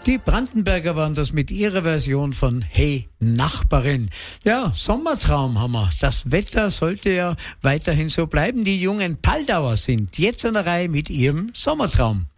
Die Brandenberger waren das mit ihrer Version von Hey Nachbarin. Ja, Sommertraum haben wir. Das Wetter sollte ja weiterhin so bleiben. Die jungen Paldauer sind jetzt an der Reihe mit ihrem Sommertraum.